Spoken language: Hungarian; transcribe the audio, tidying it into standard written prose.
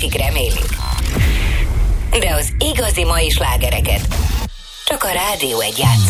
akik remélik. De az igazi mai slágereket csak a Rádió 1 játsz.